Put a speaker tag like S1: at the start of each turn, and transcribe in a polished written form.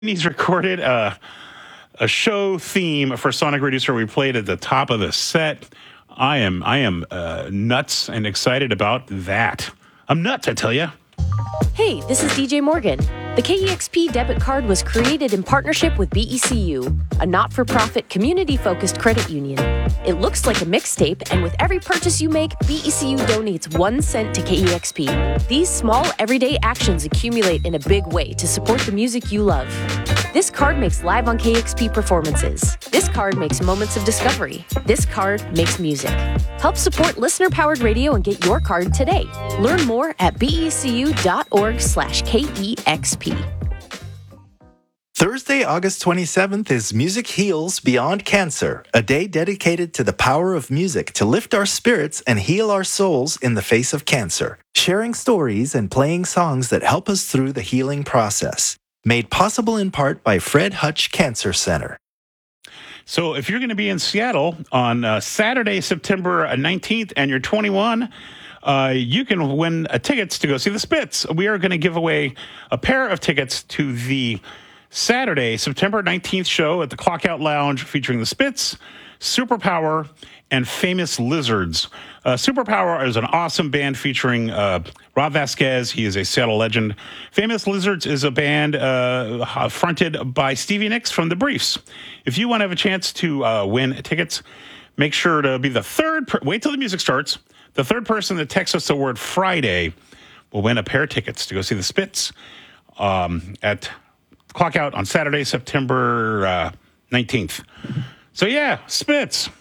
S1: He's recorded a show theme for Sonic Reducer we played at the top of the set. I am nuts and excited about that. I'm nuts, I tell you.
S2: Hey, this is DJ Morgan. The KEXP debit card was created in partnership with BECU, a not-for-profit community-focused credit union. It looks like a mixtape, and with every purchase you make, BECU donates 1 cent to KEXP. These small, everyday actions accumulate in a big way to support the music you love. This card makes Live on KEXP performances. This card makes moments of discovery. This card makes music. Help support listener-powered radio and get your card today. Learn more at becu.org/KEXP.
S3: Thursday, August 27th is Music Heals Beyond Cancer, a day dedicated to the power of music to lift our spirits and heal our souls in the face of cancer, sharing stories and playing songs that help us through the healing process. Made possible in part by Fred Hutch Cancer Center.
S1: So if you're going to be in Seattle on Saturday, September 19th, and you're 21, you can win tickets to go see the Spits. We are going to give away a pair of tickets to the Saturday, September 19th show at the Clockout Lounge featuring the Spits, Superpower, and Famous Lizards. Superpower is an awesome band featuring Rob Vasquez. He is a Seattle legend. Famous Lizards is a band fronted by Stevie Nicks from The Briefs. If you want to have a chance to win tickets, make sure to be the third. Wait till the music starts. The third person that texts us the word Friday will win a pair of tickets to go see the Spits at Clockout on Saturday, September 19th. So yeah, Spits.